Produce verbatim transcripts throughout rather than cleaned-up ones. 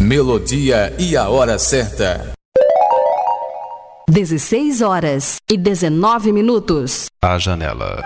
Melodia e a hora certa. dezesseis horas e dezenove minutos. A janela.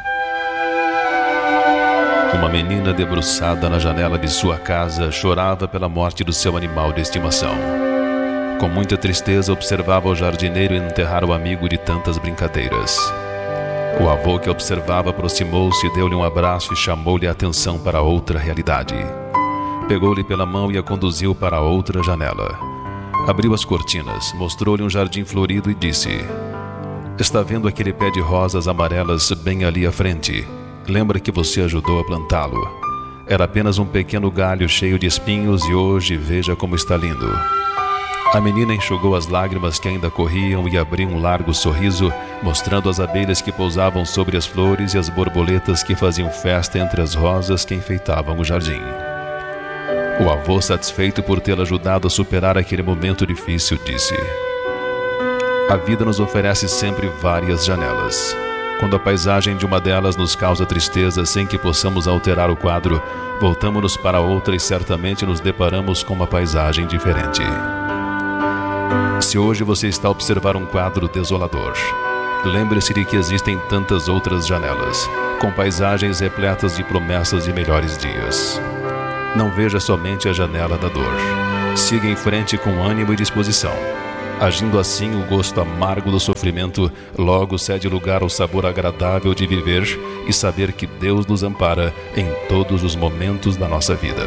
Uma menina debruçada na janela de sua casa chorava pela morte do seu animal de estimação. Com muita tristeza observava o jardineiro enterrar o amigo de tantas brincadeiras. O avô que observava aproximou-se, deu-lhe um abraço e chamou-lhe a atenção para outra realidade. Pegou-lhe pela mão e a conduziu para outra janela. Abriu as cortinas, mostrou-lhe um jardim florido e disse: "Está vendo aquele pé de rosas amarelas bem ali à frente? Lembra que você ajudou a plantá-lo? Era apenas um pequeno galho cheio de espinhos e hoje veja como está lindo." A menina enxugou as lágrimas que ainda corriam e abriu um largo sorriso, mostrando as abelhas que pousavam sobre as flores e as borboletas que faziam festa entre as rosas que enfeitavam o jardim. O avô, satisfeito por tê-la ajudado a superar aquele momento difícil, disse: "A vida nos oferece sempre várias janelas. Quando a paisagem de uma delas nos causa tristeza sem que possamos alterar o quadro, voltamos-nos para outra e certamente nos deparamos com uma paisagem diferente. Se hoje você está a observar um quadro desolador, lembre-se de que existem tantas outras janelas, com paisagens repletas de promessas de melhores dias. Não veja somente a janela da dor. Siga em frente com ânimo e disposição. Agindo assim, o gosto amargo do sofrimento logo cede lugar ao sabor agradável de viver e saber que Deus nos ampara em todos os momentos da nossa vida."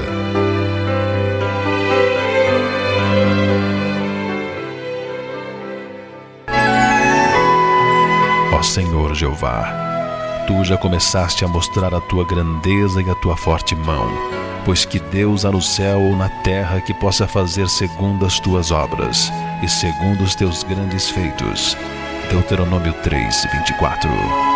Ó Senhor Jeová, Tu já começaste a mostrar a Tua grandeza e a Tua forte mão, pois que Deus há no céu ou na terra que possa fazer segundo as Tuas obras e segundo os Teus grandes feitos. Deuteronômio três, vinte e quatro.